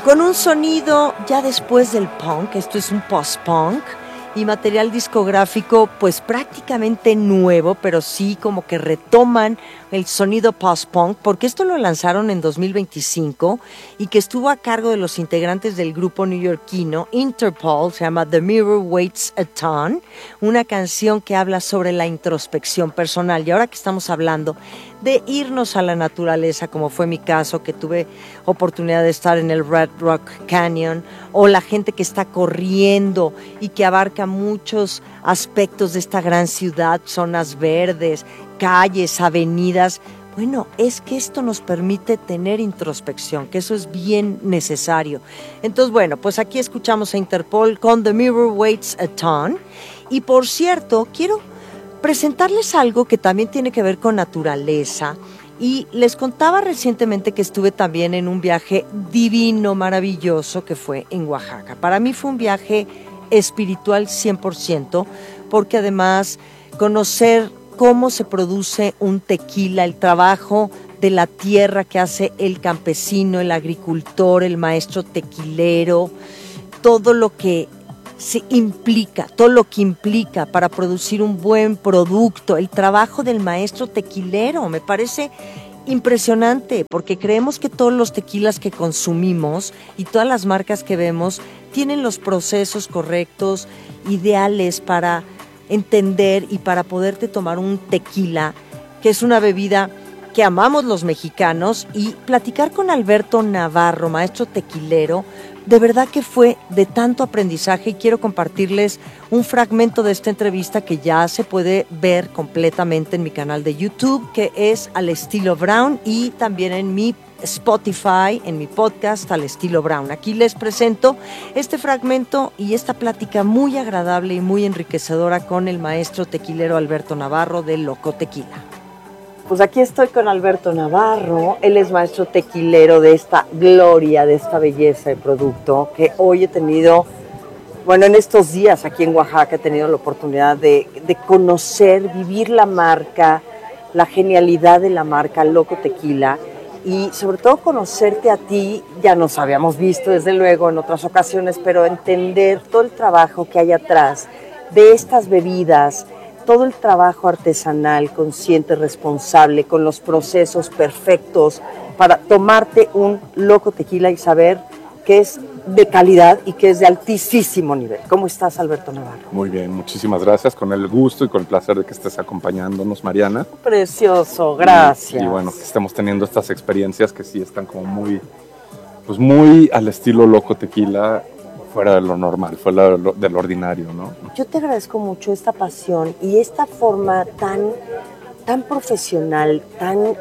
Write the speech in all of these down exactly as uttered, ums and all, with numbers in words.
con un sonido ya después del punk. Esto es un post-punk y material discográfico pues prácticamente nuevo, pero sí como que retoman el sonido post-punk, porque esto lo lanzaron en dos mil veinticinco y que estuvo a cargo de los integrantes del grupo neoyorquino Interpol. Se llama The Mirror Weighs a Ton, una canción que habla sobre la introspección personal. Y ahora que estamos hablando de irnos a la naturaleza, como fue mi caso, que tuve oportunidad de estar en el Red Rock Canyon, o la gente que está corriendo y que abarca muchos aspectos de esta gran ciudad, zonas verdes, calles, avenidas. Bueno, es que esto nos permite tener introspección, que eso es bien necesario. Entonces, bueno, pues aquí escuchamos a Interpol con The Mirror Weighs a Ton. Y por cierto, quiero presentarles algo que también tiene que ver con naturaleza. Y les contaba recientemente que estuve también en un viaje divino, maravilloso, que fue en Oaxaca. Para mí fue un viaje espiritual cien por ciento, porque además conocer cómo se produce un tequila, el trabajo de la tierra que hace el campesino, el agricultor, el maestro tequilero, todo lo que se implica, todo lo que implica para producir un buen producto, el trabajo del maestro tequilero, me parece impresionante, porque creemos que todos los tequilas que consumimos y todas las marcas que vemos tienen los procesos correctos, ideales para entender y para poderte tomar un tequila, que es una bebida que amamos los mexicanos. Y platicar con Alberto Navarro, maestro tequilero, de verdad que fue de tanto aprendizaje, y quiero compartirles un fragmento de esta entrevista que ya se puede ver completamente en mi canal de YouTube, que es Al Estilo Brown, y también en mi Spotify, en mi podcast Al Estilo Brown. Aquí les presento este fragmento y esta plática muy agradable y muy enriquecedora con el maestro tequilero Alberto Navarro de Loco Tequila. Pues aquí estoy con Alberto Navarro. Él es maestro tequilero de esta gloria, de esta belleza de producto que hoy he tenido, bueno, en estos días aquí en Oaxaca he tenido la oportunidad de, de conocer, vivir la marca, la genialidad de la marca Loco Tequila, y sobre todo conocerte a ti. Ya nos habíamos visto desde luego en otras ocasiones, pero entender todo el trabajo que hay atrás de estas bebidas, todo el trabajo artesanal, consciente, responsable, con los procesos perfectos para tomarte un Loco Tequila y saber que es de calidad y que es de altísimo nivel. ¿Cómo estás, Alberto Navarro? Muy bien, muchísimas gracias, con el gusto y con el placer de que estés acompañándonos, Mariana. Precioso, gracias. Y, y bueno, que estemos teniendo estas experiencias que sí están como muy, pues muy al estilo Loco Tequila, fuera de lo normal, fuera de lo, de lo ordinario, ¿no? Yo te agradezco mucho esta pasión y esta forma tan, tan profesional, tan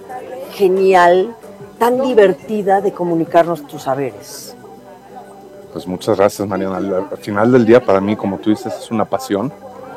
genial, tan divertida de comunicarnos tus saberes. Pues muchas gracias, Mariana. Al, al final del día, para mí, como tú dices, es una pasión,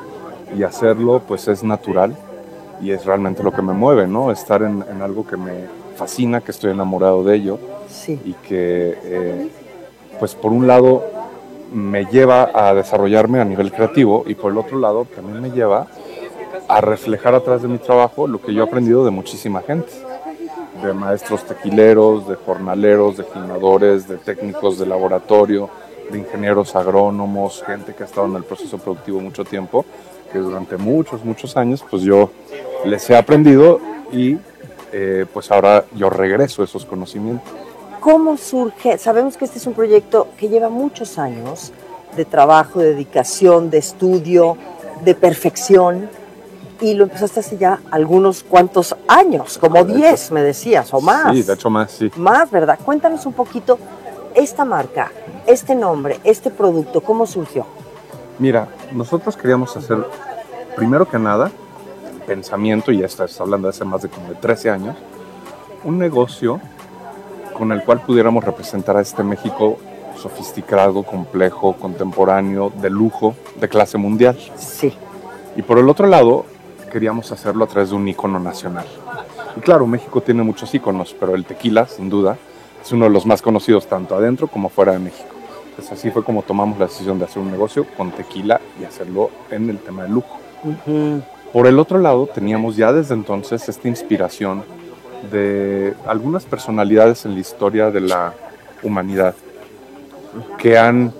y hacerlo pues es natural y es realmente lo que me mueve, ¿no? Estar en, en algo que me fascina, que estoy enamorado de ello. Sí. Y que eh, pues por un lado me lleva a desarrollarme a nivel creativo, y por el otro lado también me lleva a reflejar atrás de mi trabajo lo que yo he aprendido de muchísima gente, de maestros tequileros, de jornaleros, de gimadores, de técnicos de laboratorio, de ingenieros agrónomos, gente que ha estado en el proceso productivo mucho tiempo, que durante muchos, muchos años pues yo les he aprendido, y eh, pues ahora yo regreso esos conocimientos. ¿Cómo surge? Sabemos que este es un proyecto que lleva muchos años de trabajo, de dedicación, de estudio, de perfección, y lo empezaste hace ya algunos cuantos años, como diez, me decías, o más. Sí, de hecho más, sí. Más, ¿verdad? Cuéntanos un poquito esta marca, este nombre, este producto, ¿cómo surgió? Mira, nosotros queríamos hacer, primero que nada, pensamiento, y ya estás hablando de hace más de como de trece años, un negocio con el cual pudiéramos representar a este México sofisticado, complejo, contemporáneo, de lujo, de clase mundial. Sí. Y por el otro lado, queríamos hacerlo a través de un ícono nacional. Y claro, México tiene muchos íconos, pero el tequila, sin duda, es uno de los más conocidos tanto adentro como fuera de México. Entonces así fue como tomamos la decisión de hacer un negocio con tequila y hacerlo en el tema de lujo. Uh-huh. Por el otro lado, teníamos ya desde entonces esta inspiración de algunas personalidades en la historia de la humanidad que han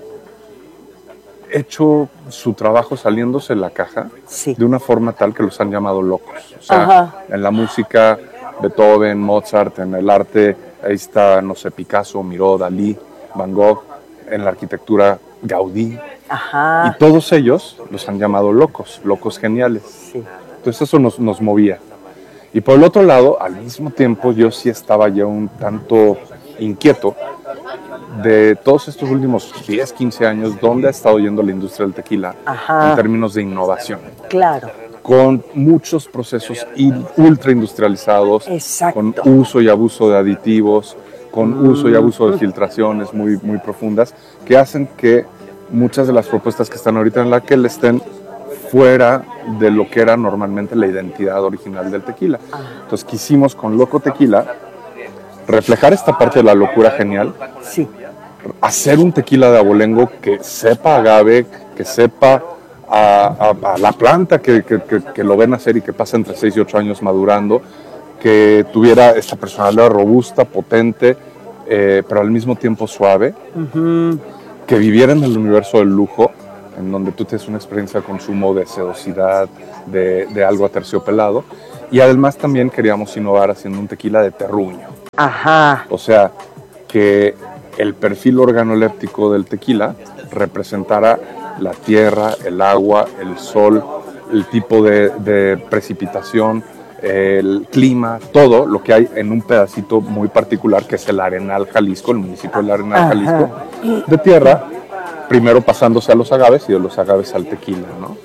hecho su trabajo saliéndose de la caja Sí. de una forma tal que los han llamado locos. O sea, Ajá. en la música, Beethoven, Mozart, en el arte, ahí está, no sé, Picasso, Miró, Dalí, Van Gogh, en la arquitectura, Gaudí, Ajá. y todos ellos los han llamado locos, locos geniales. Sí. Entonces eso nos, nos movía. Y por el otro lado, al mismo tiempo, yo sí estaba ya un tanto inquieto de todos estos últimos diez, quince años, dónde ha estado yendo la industria del tequila Ajá. en términos de innovación, Claro. con muchos procesos in- ultra industrializados, Exacto. con uso y abuso de aditivos, con uso y abuso de filtraciones muy, muy profundas, que hacen que muchas de las propuestas que están ahorita en la que le estén fuera de lo que era normalmente la identidad original del tequila. Entonces quisimos con Loco Tequila reflejar esta parte de la locura genial, Sí. hacer un tequila de abolengo que sepa agave, que sepa a, a- a la planta que, que- que- que lo ven hacer y que pasa entre seis y ocho años madurando, que tuviera esta personalidad robusta, potente, eh, pero al mismo tiempo suave, que viviera en el universo del lujo, en donde tú tienes una experiencia de consumo de sedosidad, de, de algo aterciopelado, y además también queríamos innovar haciendo un tequila de terruño. Ajá. O sea, que el perfil organoléptico del tequila representara la tierra, el agua, el sol, el tipo de, de precipitación, el clima, todo lo que hay en un pedacito muy particular que es el Arenal Jalisco, el municipio del Arenal Ajá. Jalisco, de tierra, primero pasándose a los agaves y de los agaves al tequila, ¿no?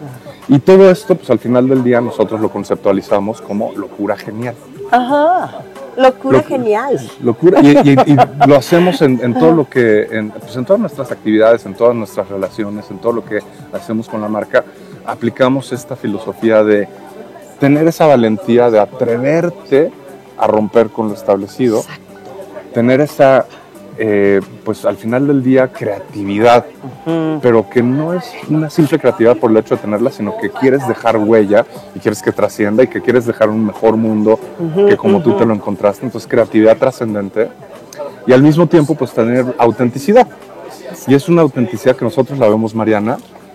Y todo esto, pues al final del día nosotros lo conceptualizamos como locura genial. Ajá. Locura Lo- genial. Locura. Y, y- y lo hacemos en, en todo lo que, en, pues en todas nuestras actividades, en todas nuestras relaciones, en todo lo que hacemos con la marca, aplicamos esta filosofía de tener esa valentía de atreverte a romper con lo establecido, tener esa, eh, pues al final del día, creatividad, pero que no es una simple creatividad por el hecho de tenerla, sino que quieres dejar huella y quieres que trascienda y que quieres dejar un mejor mundo que como tú te lo encontraste. Entonces, creatividad trascendente y al mismo tiempo, pues tener autenticidad. Y es una autenticidad que nosotros la vemos, Mariana,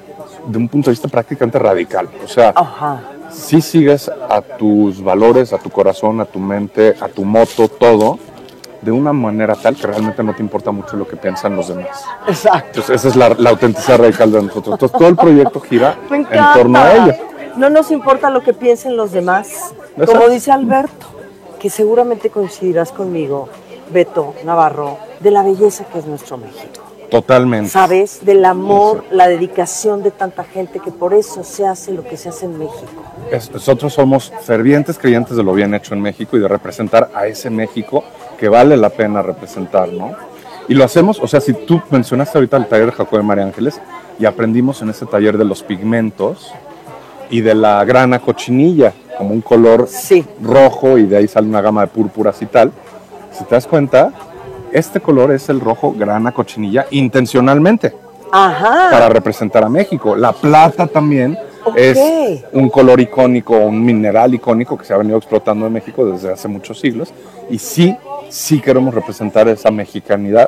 de un punto de vista prácticamente radical. O sea, Ajá. si sigues a tus valores, a tu corazón, a tu mente, a tu moto, todo, de una manera tal que realmente no te importa mucho lo que piensan los demás. Exacto. Entonces esa es la, la autenticidad radical de nosotros. Entonces todo el proyecto gira Me en encanta. torno a ello. No nos importa lo que piensen los demás. Exacto. Como dice Alberto, que seguramente coincidirás conmigo, Beto Navarro, de la belleza que es nuestro México. Totalmente. ¿Sabes? Del amor, la dedicación de tanta gente, que por eso se hace lo que se hace en México. Es- nosotros somos fervientes creyentes de lo bien hecho en México y de representar a ese México que vale la pena representar, ¿no? Y lo hacemos, o sea, si tú mencionaste ahorita el taller de Jacobo de María Ángeles, y aprendimos en ese taller de los pigmentos y de la grana cochinilla, como un color Sí. rojo, y de ahí sale una gama de púrpuras y tal. Si te das cuenta, este color es el rojo grana cochinilla intencionalmente, Ajá. para representar a México. La plata también Ok. es un color icónico, un mineral icónico que se ha venido explotando en México desde hace muchos siglos, y sí, sí queremos representar esa mexicanidad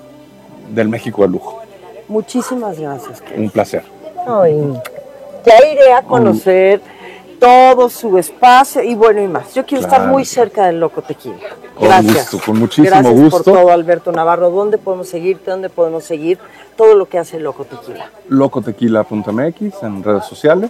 del México de lujo. Muchísimas gracias. Un placer. Ay, ya iré a conocer todo su espacio y bueno y más. Yo quiero Claro. estar muy cerca del Loco Tequila. Con Gracias. gusto, con muchísimo Gracias gusto. por todo, Alberto Navarro. ¿Dónde podemos seguirte? ¿Dónde podemos seguir todo lo que hace Loco Tequila? locotequila punto m x en redes sociales,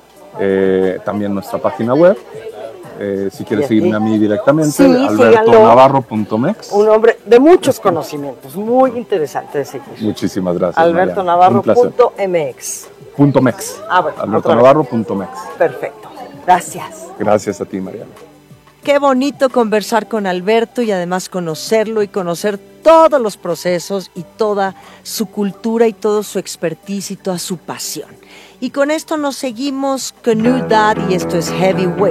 eh, también nuestra página web. Eh, si quieres Y aquí. seguirme a mí directamente, Sí, síganlo. alberto navarro punto mex. Un hombre de muchos conocimientos, muy interesante de seguir. Muchísimas gracias. alberto Mariana. navarro Un placer. punto m x. Punto mex. Ah, bueno, otra alberto vez. navarro punto mex. Perfecto. Gracias. Gracias a ti, Mariana. Qué bonito conversar con Alberto y además conocerlo y conocer todos los procesos y toda su cultura y todo su expertise y toda su pasión. Y con esto nos seguimos con New Dad y esto es Heavyweight.